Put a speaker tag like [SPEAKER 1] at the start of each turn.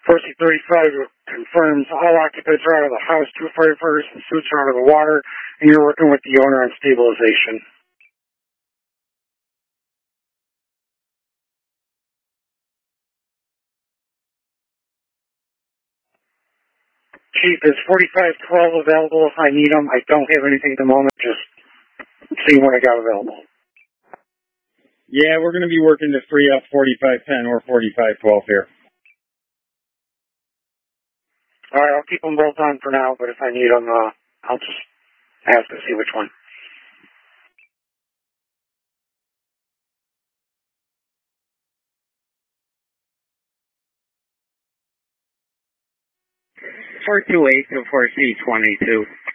[SPEAKER 1] 4C35 confirms all occupants are out of the house, 2 firefighters and suits are out of the water, and you're working with the owner on stabilization. Chief, is 4512 available if I need them? I don't have anything at the moment, just seeing what I got available.
[SPEAKER 2] Yeah, we're going to be working to free up 4510 or 4512 here.
[SPEAKER 1] All right, I'll keep them both on for now, but if I need them, I'll just ask to see which one.
[SPEAKER 3] (428) to 4C22.